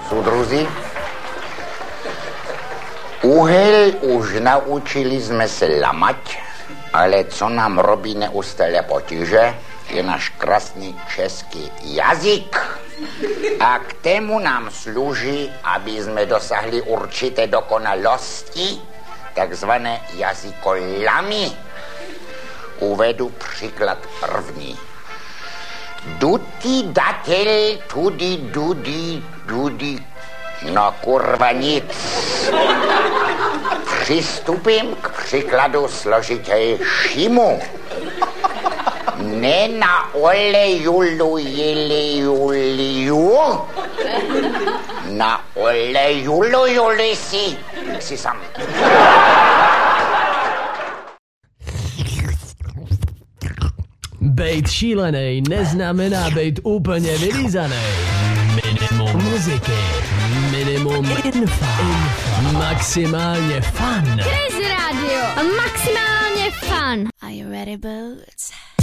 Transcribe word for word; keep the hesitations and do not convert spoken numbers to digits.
Soudruzi, uhel už naučili jsme se lamať, ale co nám robí neustále potíže, je náš krásný český jazyk. A k tému nám slouží, aby jsme dosahli určité dokonalosti, takzvané jazykolamy. Uvedu příklad první. Duty datel, tudy, dudy, dudy, no kurva nic. Přistupím k příkladu složitějšímu. Ne na olejulu jili juliu, na olejulu juli si, si sam. Bejt šílenej neznamená bejt úplně vylízanej. Minimum muziky, minimum infa, infa. Maximálně fun. Crazy Radio, maximálně fun. Are you ready, Boots?